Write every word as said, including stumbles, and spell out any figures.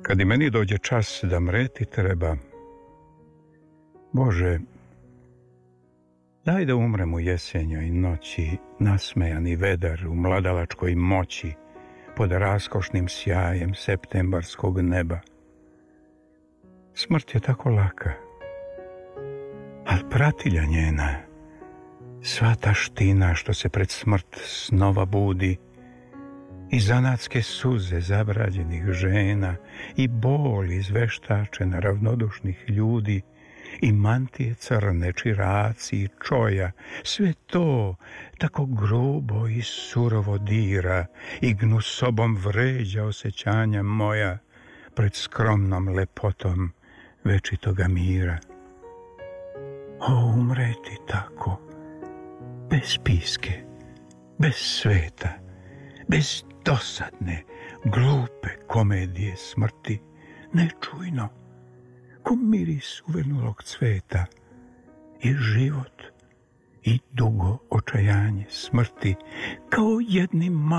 Kad i meni dođe čas da mreti treba, Bože, daj da umrem u jesenjoj noći, nasmejani vedar u mladalačkoj moći, pod raskošnim sjajem septembarskog neba. Smrt je tako laka, ali pratilja njena, sva taština što se pred smrt snova budi, i zanatske suze zabrađenih žena, i bol izveštačena ravnodušnih ljudi, i mantije crne, čiraci i čoja, sve to tako grubo i surovo dira i gnusobom vređa osjećanja moja pred skromnom lepotom večitoga mira. O, umreti tako, bez piske, bez sveta, bez dosadne, glupe komedije smrti, nečujno, ko miris uvenulog cveta, i život i dugo očajanje smrti, kao jednim